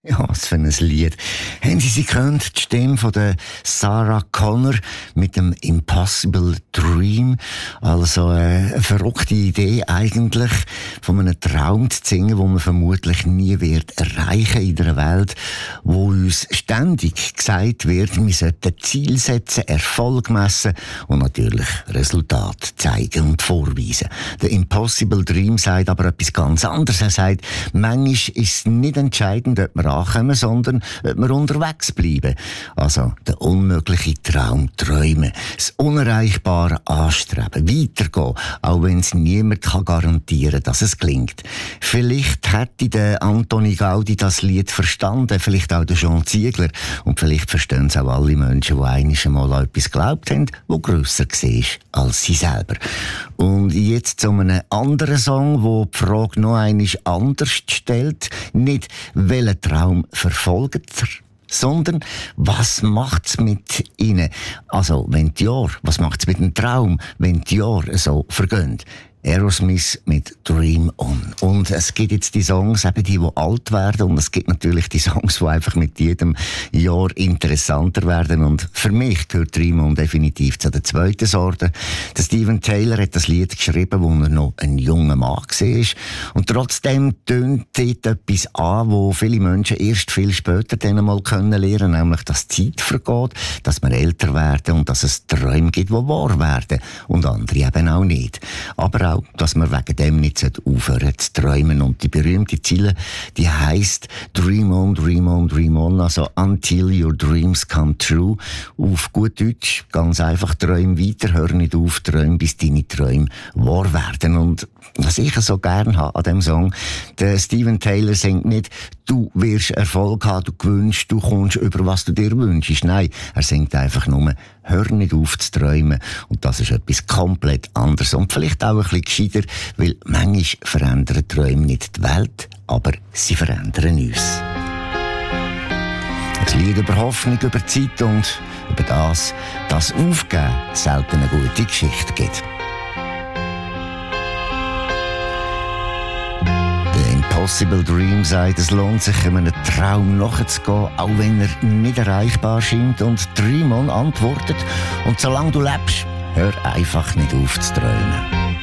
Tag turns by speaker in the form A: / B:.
A: Ja, was für ein Lied. Haben Sie gehört? Die Stimme von der Sarah Connor mit dem Impossible Dream. Also eine verrückte Idee eigentlich, von einem Traum zu singen, den man vermutlich nie wird erreichen in einer Welt, wo uns ständig gesagt wird, wir sollten Ziel setzen, Erfolg messen und natürlich Resultat zeigen und vorweisen. Der Impossible Dream sagt aber etwas ganz anderes. Er sagt, manchmal ist es nicht entscheidend, ob wir ankommen, sondern ob wir unterwegs bleiben. Also der unmögliche Traum träumen, das Unerreichbare anstreben, weitergehen, auch wenn es niemand garantieren kann, dass es gelingt. Vielleicht hätte der Antoni Gaudi das Lied verstanden, vielleicht auch der Jean Ziegler und vielleicht verstehen es auch alle Menschen, die einmal an etwas geglaubt haben, das grösser war als sie selber. Und jetzt zu einem anderen Song, wo die Frage noch einmal anders stellt, nicht welchen Traum verfolgt er, sondern was macht's mit ihnen? Also, wenn die Jahre, was macht's mit dem Traum, wenn die Jahre so vergehen? Aerosmith mit Dream On. Und es gibt jetzt die Songs, eben die alt werden, und es gibt natürlich die Songs, die einfach mit jedem Jahr interessanter werden. Und für mich gehört Dream On definitiv zu der zweiten Sorte. Der Steven Tyler hat das Lied geschrieben, wo er noch ein junger Mann war. Und trotzdem tönt dort etwas an, wo viele Menschen erst viel später dann mal lernen können, nämlich, dass die Zeit vergeht, dass wir älter werden und dass es Träume gibt, die wahr werden. Und andere eben auch nicht. Aber auch, dass man wegen dem nicht aufhören zu träumen. Und die berühmte Ziele, die heisst Dream on, dream on, dream on, also until your dreams come true. Auf gut Deutsch, ganz einfach, träum weiter, hör nicht auf, träum, bis deine Träume wahr werden. Und was ich so gerne habe an diesem Song, der Steven Tyler singt nicht, du wirst Erfolg haben, du gewünscht, du kommst über was du dir wünschst. Nein, er singt einfach nur, hör nicht auf zu träumen. Und das ist etwas komplett anderes. Und vielleicht auch ein bisschen gescheiter, weil manchmal verändern Träume nicht die Welt, aber sie verändern uns. Ein Lied über Hoffnung, über Zeit und über das, dass Aufgeben selten eine gute Geschichte gibt. Impossible Dream sagt, es lohnt sich, einem Traum nachzugehen, auch wenn er nicht erreichbar scheint. Und Dream On antwortet, und solange du lebst, hör einfach nicht auf zu träumen.